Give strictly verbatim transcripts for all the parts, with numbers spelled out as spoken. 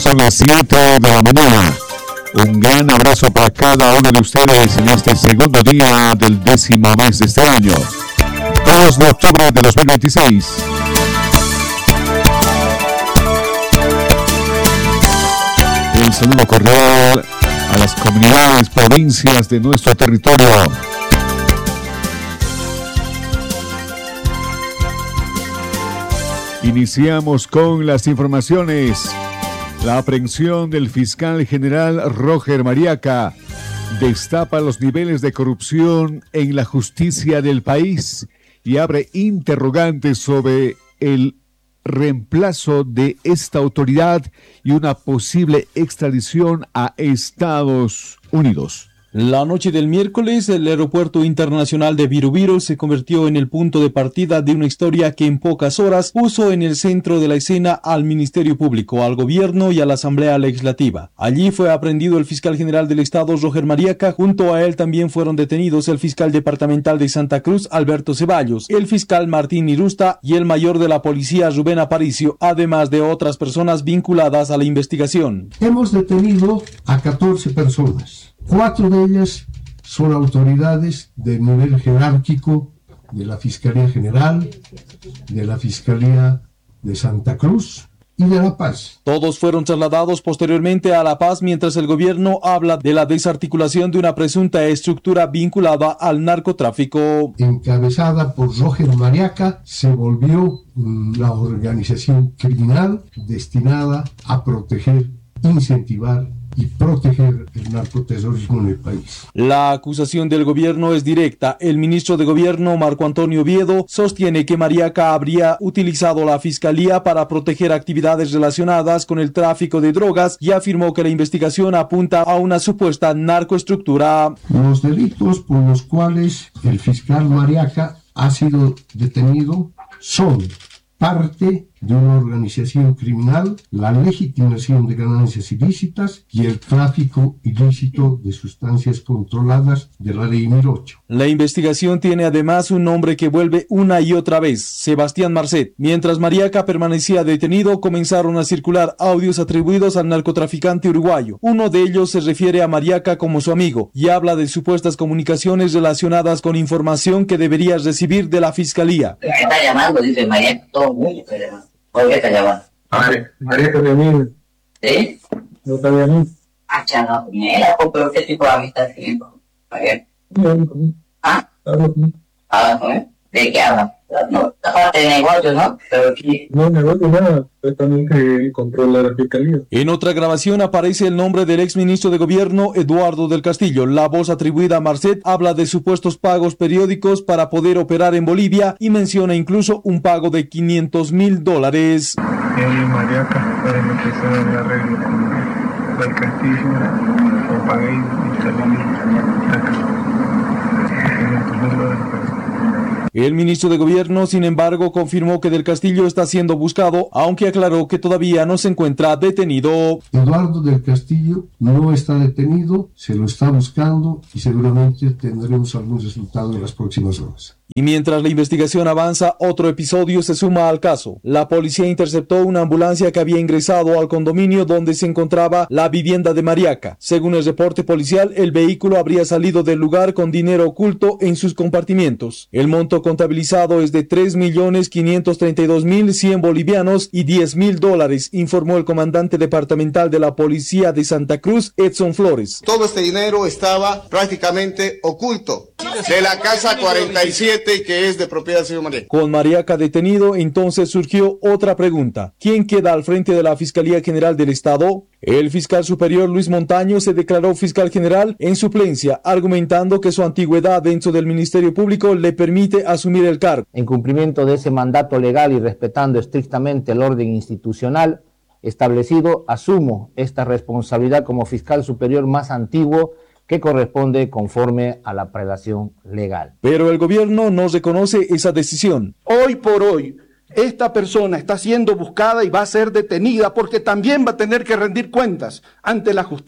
son las siete de la mañana. Un gran abrazo para cada uno de ustedes en este segundo día del décimo mes de este año, dos de octubre de dos mil veintiséis. El saludo cordial a las comunidades, provincias de nuestro territorio. Iniciamos con las informaciones. La aprehensión del fiscal general Roger Mariaca destapa los niveles de corrupción en la justicia del país y abre interrogantes sobre el reemplazo de esta autoridad y una posible extradición a Estados Unidos. La noche del miércoles, el aeropuerto internacional de Viru se convirtió en el punto de partida de una historia que en pocas horas puso en el centro de la escena al Ministerio Público, al Gobierno y a la Asamblea Legislativa. Allí fue aprehendido el fiscal general del Estado, Roger Mariaca. Junto a él también fueron detenidos el fiscal departamental de Santa Cruz, Alberto Ceballos, el fiscal Martín Irusta y el mayor de la policía, Rubén Aparicio, además de otras personas vinculadas a la investigación. Hemos detenido a catorce personas. Cuatro de ellas son autoridades de nivel jerárquico de la Fiscalía General, de la Fiscalía de Santa Cruz y de La Paz. Todos fueron trasladados posteriormente a La Paz, mientras el gobierno habla de la desarticulación de una presunta estructura vinculada al narcotráfico. Encabezada por Roger Mariaca, se volvió la organización criminal destinada a proteger, incentivar y proteger el narcoterrorismo en el país. La acusación del gobierno es directa. El ministro de Gobierno, Marco Antonio Oviedo, sostiene que Mariaca habría utilizado la fiscalía para proteger actividades relacionadas con el tráfico de drogas y afirmó que la investigación apunta a una supuesta narcoestructura. Los delitos por los cuales el fiscal Mariaca ha sido detenido son parte de una organización criminal, la legitimación de ganancias ilícitas y el tráfico ilícito de sustancias controladas de la ley mil ocho. La investigación tiene además un nombre que vuelve una y otra vez: Sebastián Marcet. Mientras Mariaca permanecía detenido, comenzaron a circular audios atribuidos al narcotraficante uruguayo. Uno de ellos se refiere a Mariaca como su amigo y habla de supuestas comunicaciones relacionadas con información que debería recibir de la fiscalía. Me está llamando, dice Mariaca, todo el mundo está llamando. ¿Por qué está llamando? María, María que amigo. ¿Sí? No está bien. Ah, chano, mira, pero ¿qué tipo de amistad tiene? ¿Ah? ¿Ah? ¿De qué hablan? No, aparte de negocios, ¿no? Pero aquí... No, negocio nada, es también que controla la fiscalía. En otra grabación aparece el nombre del exministro de Gobierno, Eduardo del Castillo. La voz atribuida a Marcet habla de supuestos pagos periódicos para poder operar en Bolivia y menciona incluso un pago de quinientos mil dólares. Él y Mariaca para empezar el arreglo con el Castillo, lo pagué y salí acá. quinientos mil dólares. El ministro de Gobierno, sin embargo, confirmó que Del Castillo está siendo buscado, aunque aclaró que todavía no se encuentra detenido. Eduardo del Castillo no está detenido, se lo está buscando y seguramente tendremos algún resultado en las próximas horas. Y mientras la investigación avanza, otro episodio se suma al caso. La policía interceptó una ambulancia que había ingresado al condominio donde se encontraba la vivienda de Mariaca. Según el reporte policial, el vehículo habría salido del lugar con dinero oculto en sus compartimientos. El monto contabilizado es de tres millones quinientos treinta y dos mil cien bolivianos y diez mil dólares, informó el comandante departamental de la policía de Santa Cruz, Edson Flores. Todo este dinero estaba prácticamente oculto de la casa cuarenta y siete, que es de propiedad del señor Mariaca. Con Mariaca detenido, entonces surgió otra pregunta: ¿quién queda al frente de la Fiscalía General del Estado? El fiscal superior Luis Montaño se declaró fiscal general en suplencia, argumentando que su antigüedad dentro del Ministerio Público le permite asumir el cargo. En cumplimiento de ese mandato legal y respetando estrictamente el orden institucional establecido, asumo esta responsabilidad como fiscal superior más antiguo que corresponde conforme a la prelación legal. Pero el gobierno no reconoce esa decisión. Hoy por hoy, esta persona está siendo buscada y va a ser detenida porque también va a tener que rendir cuentas ante la justicia.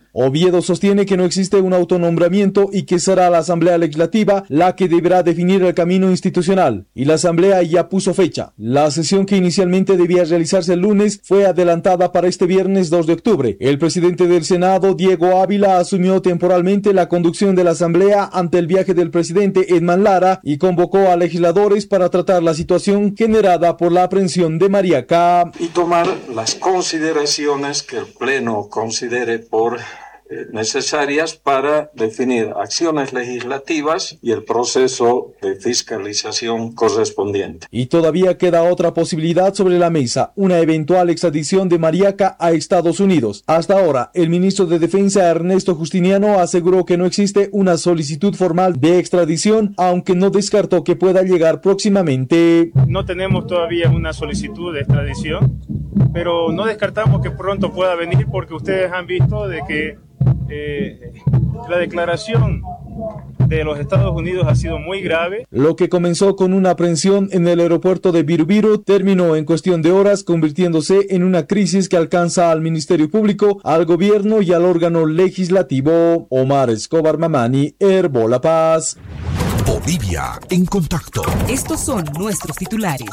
Oviedo sostiene que no existe un autonombramiento y que será la Asamblea Legislativa la que deberá definir el camino institucional. Y la Asamblea ya puso fecha. La sesión que inicialmente debía realizarse el lunes fue adelantada para este viernes dos de octubre. El presidente del Senado, Diego Ávila, asumió temporalmente la conducción de la Asamblea ante el viaje del presidente Edman Lara y convocó a legisladores para tratar la situación generada por la aprehensión de Mariaca. Y tomar las consideraciones que el Pleno considere por necesarias para definir acciones legislativas y el proceso de fiscalización correspondiente. Y todavía queda otra posibilidad sobre la mesa, una eventual extradición de Mariaca a Estados Unidos. Hasta ahora, el ministro de Defensa Ernesto Justiniano aseguró que no existe una solicitud formal de extradición, aunque no descartó que pueda llegar próximamente. No tenemos todavía una solicitud de extradición, pero no descartamos que pronto pueda venir porque ustedes han visto de que Eh, la declaración de los Estados Unidos ha sido muy grave. Lo que comenzó con una aprehensión en el aeropuerto de Viru terminó en cuestión de horas convirtiéndose en una crisis que alcanza al Ministerio Público, al gobierno y al órgano legislativo. Omar Escobar Mamani, Herbo La Paz. Bolivia en contacto. Estos son nuestros titulares.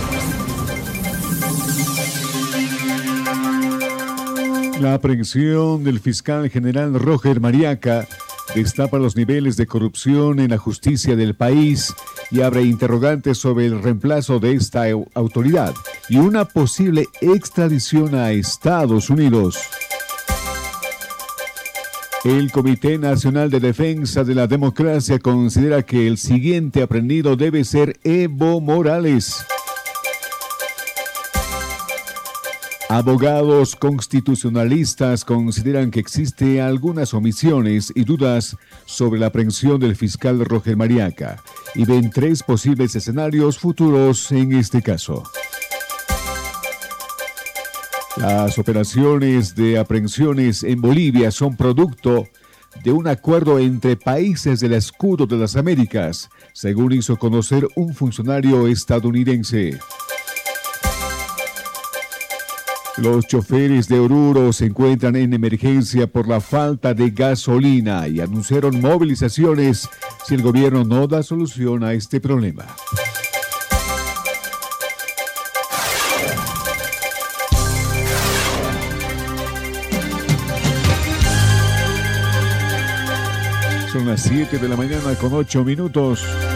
La aprehensión del fiscal general Roger Mariaca destapa los niveles de corrupción en la justicia del país y abre interrogantes sobre el reemplazo de esta autoridad y una posible extradición a Estados Unidos. El Comité Nacional de Defensa de la Democracia considera que el siguiente aprehendido debe ser Evo Morales. Abogados constitucionalistas consideran que existe algunas omisiones y dudas sobre la aprehensión del fiscal Roger Mariaca y ven tres posibles escenarios futuros en este caso. Las operaciones de aprehensiones en Bolivia son producto de un acuerdo entre países del Escudo de las Américas, según hizo conocer un funcionario estadounidense. Los choferes de Oruro se encuentran en emergencia por la falta de gasolina y anunciaron movilizaciones si el gobierno no da solución a este problema. Son las siete de la mañana con ocho minutos.